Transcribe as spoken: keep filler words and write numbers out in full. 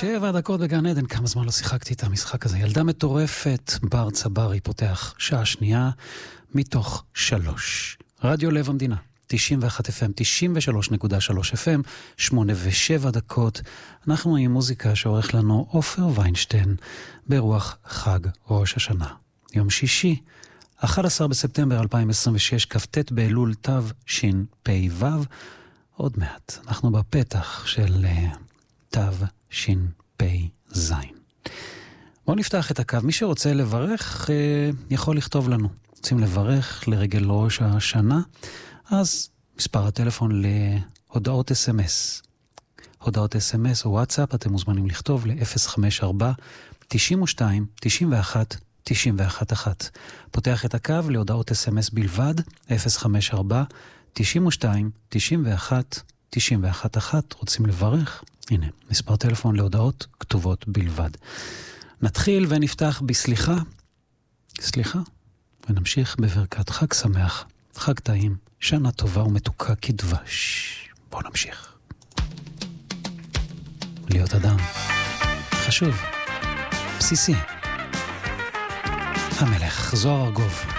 שבע דקות בגן עדן, כמה זמן לא שיחקתי את המשחק הזה. ילדה מטורפת, בר צברי פותח שעה שנייה מתוך שלוש. רדיו לב המדינה, תשעים ואחת אף אם, תשעים ושלוש נקודה שלוש אף אם, שמונה ושבע דקות. אנחנו עם מוזיקה שעורך לנו עופר ויינשטיין ברוח חג ראש השנה. יום שישי, אחד עשר בספטמבר אלפיים עשרים ושש, כ"ט באלול תשפ"ו. עוד מעט, אנחנו בפתח של תשפ"ז. בואו נפתח את הקו. מי שרוצה לברך יכול לכתוב לנו. רוצים לברך לרגל ראש השנה, אז מספר הטלפון להודעות אס אם אס. הודעות אס אם אס או וואטסאפ, אתם מוזמנים לכתוב ל-אפס חמש ארבע תשעים ושתיים תשעים ואחת תשעים ואחת אחת. פותח את הקו להודעות אס אם אס בלבד, אפס חמש ארבע תשעים ושתיים תשעים ואחת תשעים ואחת אחת. רוצים לברך? הנה, מספר טלפון להודעות כתובות בלבד. נתחיל ונפתח בסליחה, סליחה, ונמשיך בברכת חג שמח, חג טעים, שנה טובה ומתוקה כדבש. בואו נמשיך. להיות אדם חשוב, בסיסי. המלך זוהר ארגוב.